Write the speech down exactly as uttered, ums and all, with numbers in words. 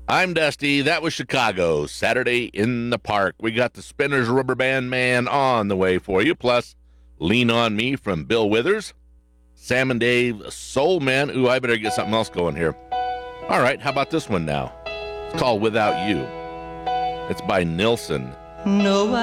I'm Dusty. That was Chicago, Saturday in the Park. We got the Spinners Rubber Band Man on the way for you, plus Lean on Me from Bill Withers, Sam and Dave, Soul Man. Ooh, I better get something else going here. All right, how about this one now? It's called Without You. It's by Nilsson. No,